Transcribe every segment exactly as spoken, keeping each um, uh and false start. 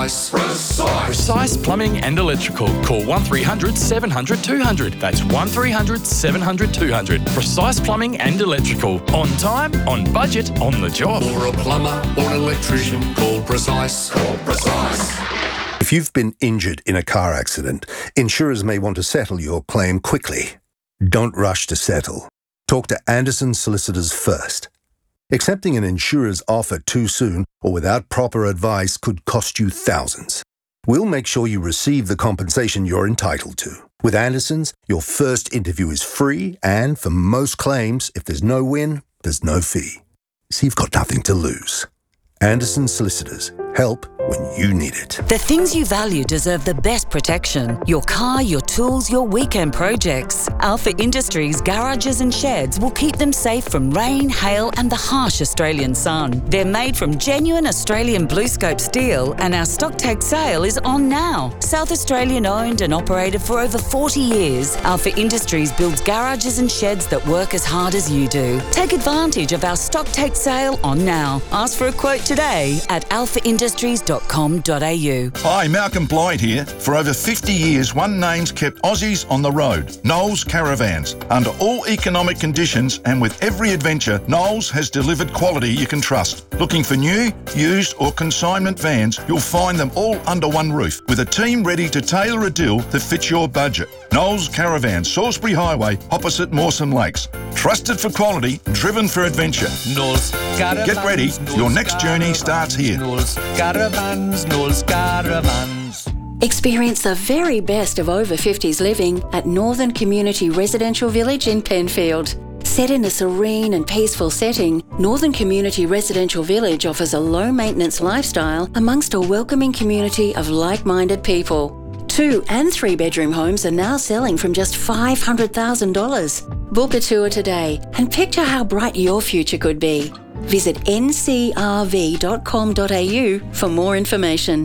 Precise. Precise Plumbing and Electrical. Call one three hundred seven hundred two hundred. That's one three hundred seven hundred two hundred. Precise Plumbing and Electrical. On time, on budget, on the job. For a plumber or an electrician, call Precise. Call Precise. If you've been injured in a car accident, insurers may want to settle your claim quickly. Don't rush to settle. Talk to Anderson Solicitors first. Accepting an insurer's offer too soon or without proper advice could cost you thousands. We'll make sure you receive the compensation you're entitled to. With Anderson's, your first interview is free, and for most claims, if there's no win, there's no fee. So you've got nothing to lose. Anderson Solicitors. Help when you need it. The things you value deserve the best protection. Your car, your tools, your weekend projects. Alpha Industries garages and sheds will keep them safe from rain, hail and the harsh Australian sun. They're made from genuine Australian BlueScope steel, and our stock take sale is on now. South Australian owned and operated for over forty years, Alpha Industries builds garages and sheds that work as hard as you do. Take advantage of our stock take sale on now. Ask for a quote today at alpha industries dot com dot a u. Hi, Malcolm Blight here. For over fifty years, one name's kept Aussies on the road. Knowles Caravans. Under all economic conditions and with every adventure, Knowles has delivered quality you can trust. Looking for new, used or consignment vans, you'll find them all under one roof with a team ready to tailor a deal that fits your budget. Knowles Caravans, Salisbury Highway, opposite Mawson Lakes. Trusted for quality, driven for adventure. Knowles Caravans. Get ready, Knowles your next Caravans, journey starts here. Knowles Caravans, Knowles Caravans. Experience the very best of over fifties living at Northern Community Residential Village in Penfield. Set in a serene and peaceful setting, Northern Community Residential Village offers a low-maintenance lifestyle amongst a welcoming community of like-minded people. Two and three bedroom homes are now selling from just five hundred thousand dollars. Book a tour today and picture how bright your future could be. Visit n c r v dot com dot a u for more information.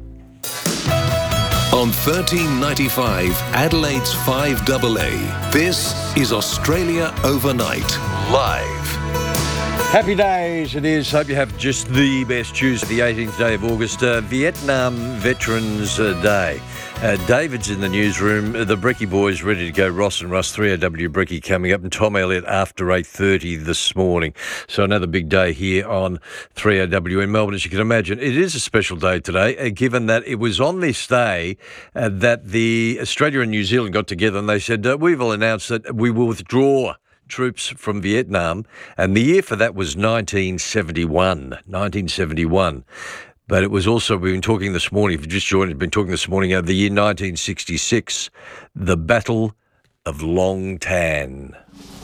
On thirteen ninety-five, Adelaide's five A A, this is Australia Overnight, live. Happy days it is. Hope you have just the best Tuesday, the eighteenth day of August, uh, Vietnam Veterans uh, Day. Uh, David's in the newsroom. The Bricky boys ready to go. Ross and Russ, three A W Bricky coming up, and Tom Elliott after eight thirty this morning. So another big day here on three A W in Melbourne, as you can imagine. It is a special day today, uh, given that it was on this day uh, that the Australia and New Zealand got together and they said, uh, we will announce that we will withdraw troops from Vietnam, and the year for that was nineteen seventy-one. nineteen seventy-one. But it was also, we've been talking this morning, if you just joined, we've been talking this morning of the year nineteen sixty-six, the Battle of Long Tan.